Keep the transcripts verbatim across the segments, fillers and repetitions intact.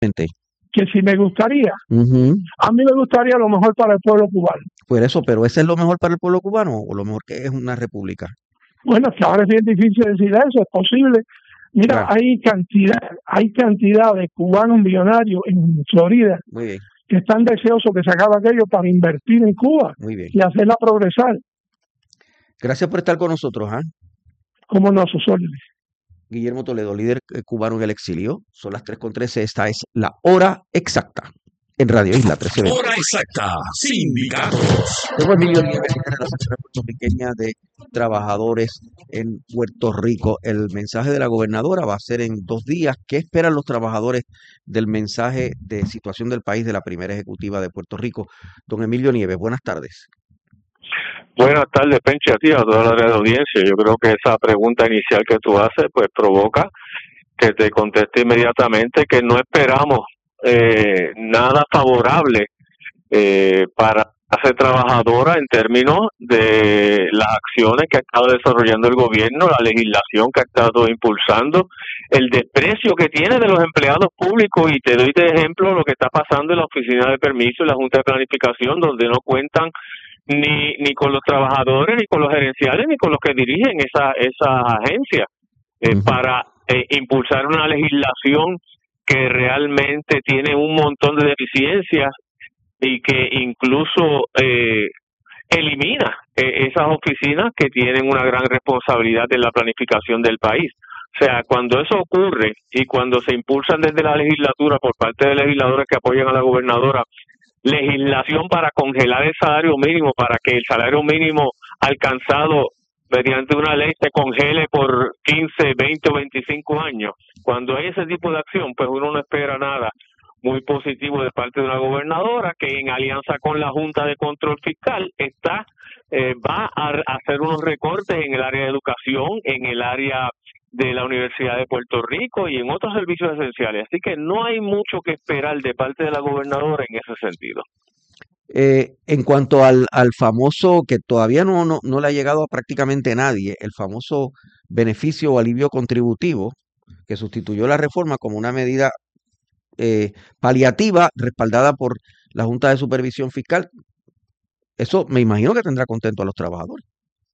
Que si me gustaría, Ujú. a mí me gustaría lo mejor para el pueblo cubano. Por eso, pero ¿ese es lo mejor para el pueblo cubano o lo mejor que es una república? Bueno, es que ahora es bien difícil decir eso, es posible. Mira, Claro, hay cantidad, hay cantidad de cubanos millonarios en Florida muy bien, que están deseosos que se acabe aquello para invertir en Cuba muy bien. y hacerla progresar, Gracias por estar con nosotros, ¿ah? como no sus órdenes. Guillermo Toledo, líder eh, cubano en el exilio. Son las tres con trece. Esta es la hora exacta en Radio Isla trece veinte. Hora exacta, sindicatos. Tengo a Emilio Nieves, líder de la Asociación Puertorriqueña de Trabajadores en Puerto Rico. El mensaje de la gobernadora va a ser en dos días. ¿Qué esperan los trabajadores del mensaje de situación del país de la primera ejecutiva de Puerto Rico? Don Emilio Nieves, buenas tardes. Buenas tardes, Penchi, a ti, a toda la red de audiencia. Yo creo que esa pregunta inicial que tú haces, pues provoca que te conteste inmediatamente que no esperamos eh, nada favorable eh, para la clase trabajadora en términos de las acciones que ha estado desarrollando el gobierno, la legislación que ha estado impulsando, el desprecio que tiene de los empleados públicos, y te doy de ejemplo lo que está pasando en la Oficina de Permiso y la Junta de Planificación, donde no cuentan ni ni con los trabajadores, ni con los gerenciales, ni con los que dirigen esa esas agencias, eh, Ujú. para eh, impulsar una legislación que realmente tiene un montón de deficiencias y que incluso eh, elimina eh, esas oficinas que tienen una gran responsabilidad en la planificación del país. O sea, cuando eso ocurre y cuando se impulsan desde la legislatura por parte de legisladores que apoyan a la gobernadora legislación para congelar el salario mínimo, para que el salario mínimo alcanzado mediante una ley se congele por quince, veinte o veinticinco años. Cuando hay ese tipo de acción, pues uno no espera nada muy positivo de parte de una gobernadora que en alianza con la Junta de Control Fiscal está eh, va a hacer unos recortes en el área de educación, en el área de la Universidad de Puerto Rico y en otros servicios esenciales. Así que no hay mucho que esperar de parte de la gobernadora en ese sentido. Eh, en cuanto al, al famoso, que todavía no, no, no le ha llegado a prácticamente nadie, el famoso beneficio o alivio contributivo, que sustituyó la reforma como una medida eh, paliativa respaldada por la Junta de Supervisión Fiscal, eso me imagino que tendrá contento a los trabajadores.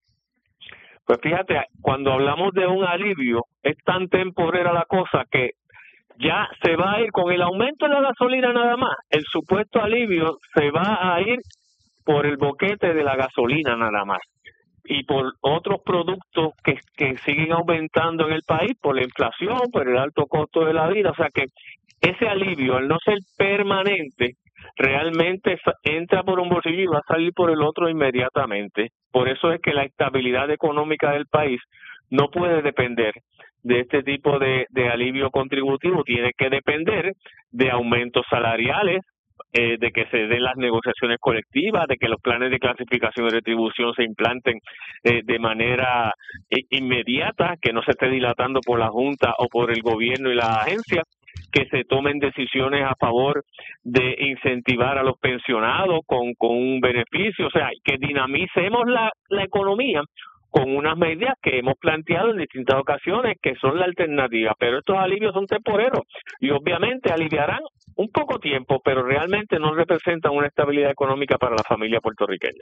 Pues fíjate, cuando hablamos de un alivio, es tan temporera la cosa que ya se va a ir con el aumento de la gasolina nada más. El supuesto alivio se va a ir por el boquete de la gasolina nada más y por otros productos que, que siguen aumentando en el país por la inflación, por el alto costo de la vida. O sea que ese alivio, al no ser permanente, realmente entra por un bolsillo y va a salir por el otro inmediatamente. Por eso es que la estabilidad económica del país no puede depender de este tipo de, de alivio contributivo, tiene que depender de aumentos salariales, eh, de que se den las negociaciones colectivas, de que los planes de clasificación y retribución se implanten eh, de manera eh, inmediata, que no se esté dilatando por la Junta o por el gobierno y las agencias, que se tomen decisiones a favor de incentivar a los pensionados con, con un beneficio, o sea, que dinamicemos la, la economía con unas medidas que hemos planteado en distintas ocasiones, que son la alternativa, pero estos alivios son temporeros y obviamente aliviarán un poco tiempo, pero realmente no representan una estabilidad económica para la familia puertorriqueña.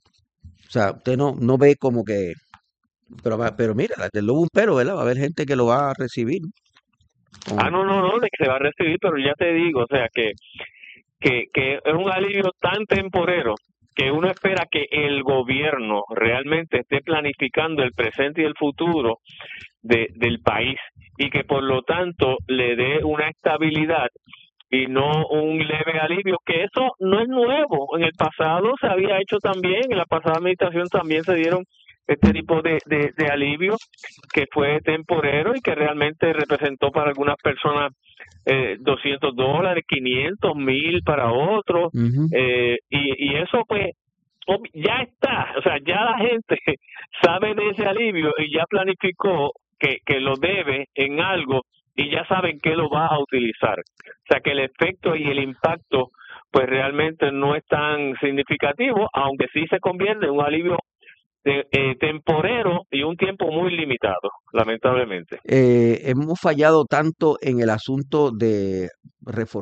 O sea, usted no, no ve como que, pero, va- pero mira, desde luego un pero, ¿verdad? Va a haber gente que lo va a recibir. con- Ah, no, no, no, de que se va a recibir, pero ya te digo, o sea, que, que, que es un alivio tan temporero que uno espera que el gobierno realmente esté planificando el presente y el futuro de, del país y que por lo tanto le dé una estabilidad y no un leve alivio, que eso no es nuevo. En el pasado se había hecho también, en la pasada administración también se dieron este tipo de, de, de alivio que fue temporero y que realmente representó para algunas personas eh, doscientos dólares, quinientos, mil para otros, Ujú. eh, y, y eso pues ob- ya está, o sea, ya la gente sabe de ese alivio y ya planificó que, que lo debe en algo y ya saben que lo va a utilizar. O sea, que el efecto y el impacto pues realmente no es tan significativo, aunque sí se convierte en un alivio de, eh, temporero y un tiempo muy limitado, lamentablemente. Eh, hemos fallado tanto en el asunto de reformar